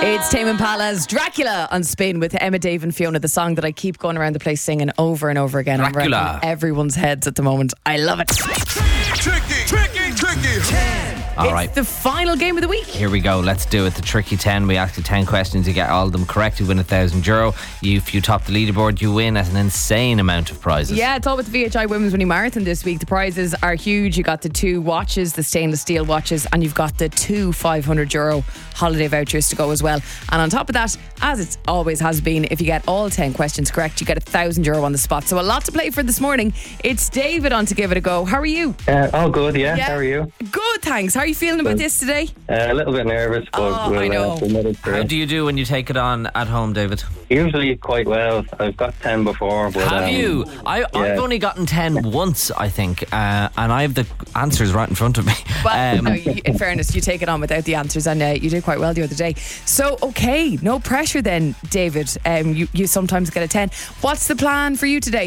It's Tame Impala's Dracula on Spin with Emma, Dave and Fiona, the song that I keep going around the place singing over and over again. Dracula. I'm wrecking everyone's heads at the moment. I love it. All right. It's the final game of the week. Here we go. Let's do it. The Tricky 10. We ask you 10 questions. You get all of them correct. You win €1,000. If you top the leaderboard, you win at an insane amount of prizes. Yeah, it's all with the VHI Women's Mini Marathon this week. The prizes are huge. You got the 2 watches, the stainless steel watches, and you've got the 2 €500 holiday vouchers to go as well. And on top of that, as it always has been, if you get all 10 questions correct, you get €1,000 on the spot. So a lot to play for this morning. It's David on to give it a go. How are you? All good, yeah. How are you? Good, thanks. How are you feeling about this today? A little bit nervous, but I know. How do you do when you take it on at home, David? Usually quite well. I've got 10 before. But, Have you? I've only gotten 10 once, I think, and I have the answers right in front of me. Well, no, in fairness, you take it on without the answers, and you did quite well the other day. So, okay, no pressure then, David. You sometimes get a 10. What's the plan for you today?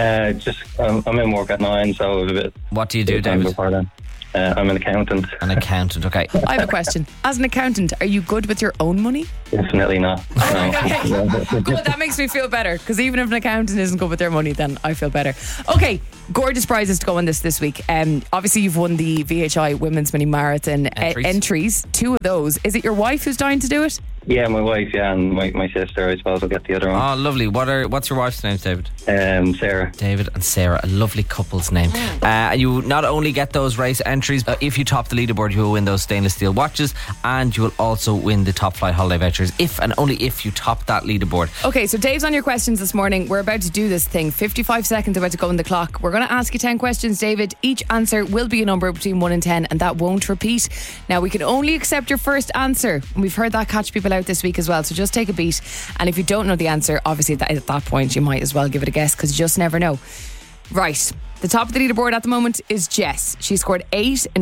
I'm in work at 9, so a bit. What do you do, David? Before then. I'm an accountant. An accountant, okay. I have a question. As an accountant, are you good with your own money? Definitely not. Okay. Good, that makes me feel better, because even if an accountant isn't good with their money, then I feel better. Okay, gorgeous prizes to go on this week. Obviously you've won the VHI Women's Mini Marathon entries. 2 of those. Is it your wife who's dying to do it? Yeah, my wife, and my sister, I suppose, will get the other one. Oh, lovely. What's your wife's name, David? Sarah. David and Sarah, a lovely couple's name. You not only get those race entries, but if you top the leaderboard, you will win those stainless steel watches, and you will also win the Top Flight holiday vouchers, if and only if you top that leaderboard. Okay, so Dave's on your questions this morning. We're about to do this thing. 55 seconds about to go on the clock. We're going to ask you 10 questions, David. Each answer will be a number between 1 and 10, and that won't repeat. Now, we can only accept your first answer, and we've heard that catch people out this week as well, so just take a beat. And if you don't know the answer, obviously at that point you might as well give it a guess, because you just never know. Right, the top of the leaderboard at the moment is Jess. She scored 8 in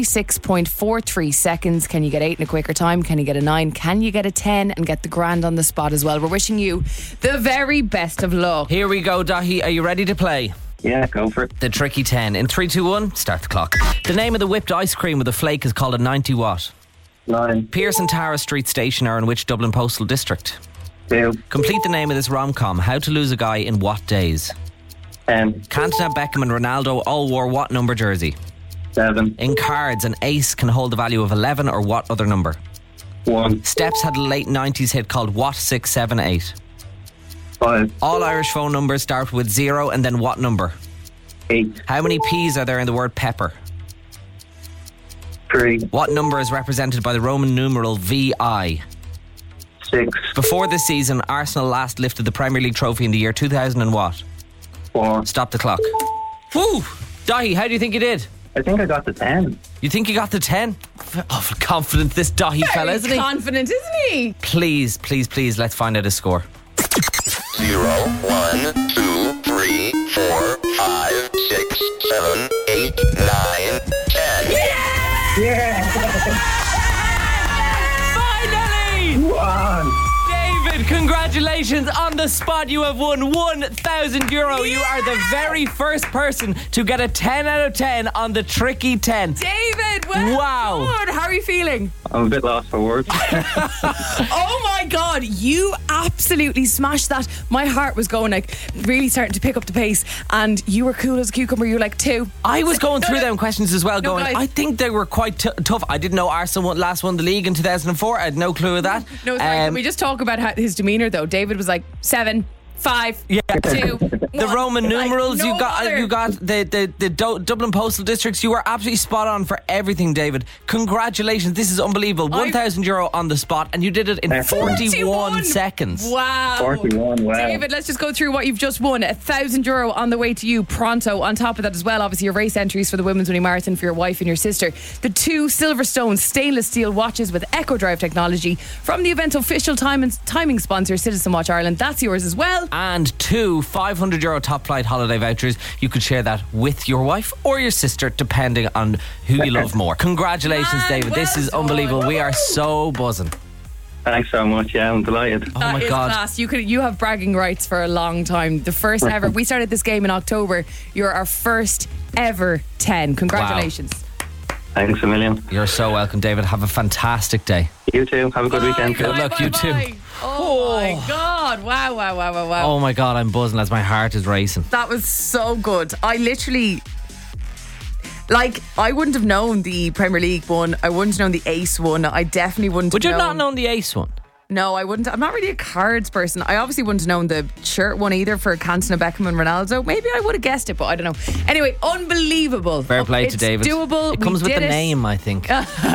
46.43 seconds. Can you get 8 in a quicker time? Can you get a 9? Can you get a 10 and get the grand on the spot as well? We're wishing you the very best of luck. Here we go, Dahi. Are you ready to play? Yeah, go for it. The Tricky 10. In 3, 2, 1, start the clock. The name of the whipped ice cream with a flake is called a 90 what? 9. Pierce and Tara Street Station are in which Dublin postal district? 2. Complete the name of this rom-com. How to Lose a Guy in What Days? 10. Cantona, Beckham and Ronaldo all wore what number jersey? 7. In cards, an ace can hold the value of 11 or what other number? 1. Steps had a late 90s hit called What 678? 5. All Irish phone numbers start with 0 and then what number? 8. How many P's are there in the word pepper? 3. What number is represented by the Roman numeral VI? 6. Before this season, Arsenal last lifted the Premier League trophy in the year 2000 and what? 4. Stop the clock. Woo! Dahi, how do you think you did? I think I got the 10. You think you got the 10? Oh, confident this Dahi fella, isn't he? Confident, isn't he? Please, please, please, let's find out his score. 0, 1, 2, 3, 4, 5, 6, 7, 8, 9, 10. Finally! Wow. David, congratulations. On the spot, you have won €1,000. You are the very first person to get a 10 out of 10 on the Tricky 10. David, well Wow. done. How are you feeling? I'm a bit lost for words. Oh my God, you absolutely smashed that. My heart was going like really starting to pick up the pace, and you were cool as a cucumber. You were like 2. I was going through them questions as well, No, going, guys. I think they were quite tough. I didn't know Arsenal last won the league in 2004. I had no clue of that. No, sorry, can we just talk about his demeanour though? David was like 7, 5, Yeah. 2, The 1. Roman numerals, Like, no bother. you got the Dublin postal districts. You were absolutely spot on for everything, David. Congratulations, this is unbelievable. €1,000 on the spot, and you did it in 41 seconds. Wow. 41, wow. David, let's just go through what you've just won. €1,000 on the way to you pronto. On top of that as well, obviously your race entries for the Women's Mini Marathon for your wife and your sister. The 2 Silverstone stainless steel watches with Echo Drive technology from the event's official timing sponsor, Citizen Watch Ireland. That's yours as well. And 2 €500 Top Flight holiday vouchers. You could share that with your wife or your sister, depending on who you love more. Congratulations, Man, David. This well is unbelievable. done. We are so buzzing. Thanks so much. Yeah, I'm delighted. Oh That my is God. class. You have bragging rights for a long time. The first ever. We started this game in October. You're our first ever 10. Congratulations. Thanks a million. You're so welcome, David. Have a fantastic day. You too. Have a good weekend. Good luck, you too. Oh my God. Wow. Oh my God, I'm buzzing as my heart is racing. That was so good. I literally... I wouldn't have known the Premier League one. I wouldn't have known the Ace one. I definitely wouldn't Would you have have not known the Ace one? No, I wouldn't. I'm not really a cards person. I obviously wouldn't have known the shirt one either for Cantona, Beckham and Ronaldo. Maybe I would have guessed it, but I don't know. Anyway, unbelievable. Fair play It's to David. Doable. It comes with the name, I think.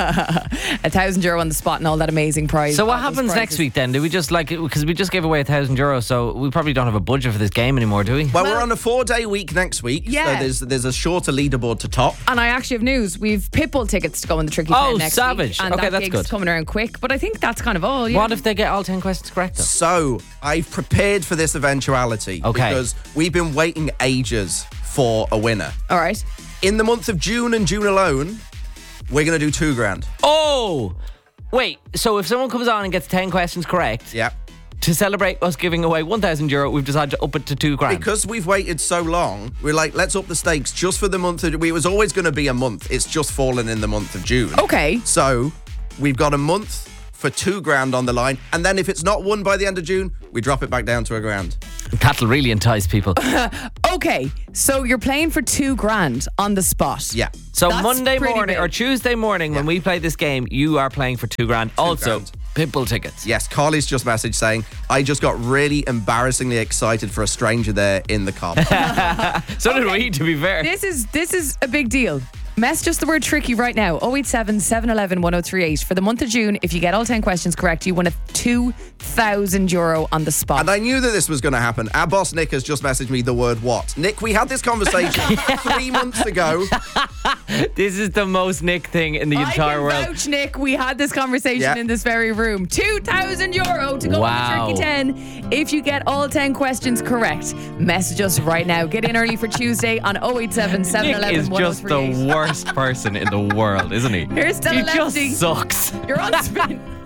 €1,000 on the spot and all that amazing prize. So what all those happens next prizes. week then? Do we just because we just gave away €1,000, so we probably don't have a budget for this game anymore, do we? Well, we're on a 4-day week next week. Yeah. So there's a shorter leaderboard to top. And I actually have news. We've Pitbull tickets to go in the Tricky Oh, 10 next savage. week. And Okay, that that's gig's good. coming around quick. But I think that's kind of all. Yeah. What if they get all 10 questions correct though? So I've prepared for this eventuality. Okay. Because we've been waiting ages for a winner. All right. In the month of June and June alone, we're going to do $2,000. Oh! Wait, so if someone comes on and gets 10 questions correct, Yeah. to celebrate us giving away €1,000, we've decided to up it to $2,000. Because we've waited so long, we're like, let's up the stakes just for the month of... It was always going to be a month. It's just fallen in the month of June. Okay. So we've got a month for $2,000 on the line. And then if it's not won by the end of June, we drop it back down to $1,000. That'll really entice people. Okay. So you're playing for $2,000 on the spot. Yeah. So That's Monday pretty morning big. or Tuesday morning when we play this game, you are playing for $2,000. Also, $2,000. Pitbull tickets. Yes, Carly's just messaged saying, I just got really embarrassingly excited for a stranger there in the car. So did we, to be fair. This is a big deal. Message us the word tricky right now. 087 711 1038. For the month of June, if you get all 10 questions correct, you win a €2,000 on the spot. And I knew that this was going to happen. Our boss, Nick, has just messaged me the word what. Nick, we had this conversation 3 months ago. This is the most Nick thing in the entire I world. can vouch, Nick. We had this conversation Yeah. in this very room. €2,000 to go Wow. on the Tricky 10. If you get all 10 questions correct, message us right now. Get in early for Tuesday on 087 Nick 711 is just the 1038. worst person in the world, isn't he? Here's Stella He just Lefty. sucks. You're on spin.